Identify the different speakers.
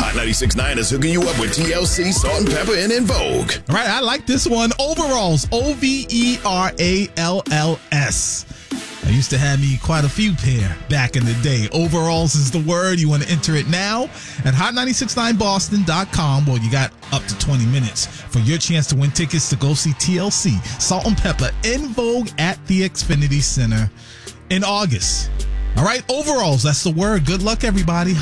Speaker 1: Hot 96.9 is hooking you up with TLC, Salt and Pepper, and In Vogue.
Speaker 2: All right, I like this one. Overalls, Overalls. I used to have me quite a few pair back in the day. Overalls is the word. You want to enter it now at hot969boston.com. Well, you got up to 20 minutes for your chance to win tickets to go see TLC, Salt and Pepper, In Vogue at the Xfinity Center in August. All right, overalls, that's the word. Good luck, everybody.